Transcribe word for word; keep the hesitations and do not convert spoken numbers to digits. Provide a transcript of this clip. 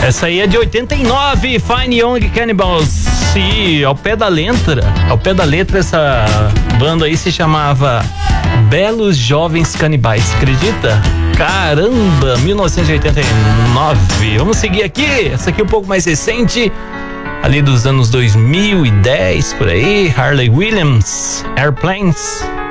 Essa aí é de oitenta e nove, Fine Young Cannibals. E ao pé da letra, ao pé da letra, essa banda aí se chamava Belos Jovens Canibais, acredita? Caramba, mil novecentos e oitenta e nove. Vamos seguir aqui, essa aqui é um pouco mais recente, ali dos anos dois mil e dez, por aí, Harley Williams, Airplanes.